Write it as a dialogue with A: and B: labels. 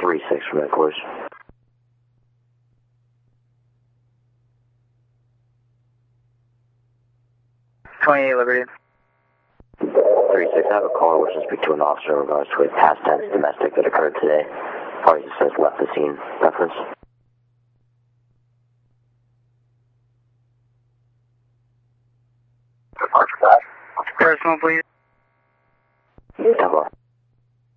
A: 3-6 from headquarters.
B: 28 Liberty.
A: 3-6, I have a call wishing to speak to an officer in regards to a past tense domestic that occurred today. Parties has left the scene. Reference.
B: Personal, please.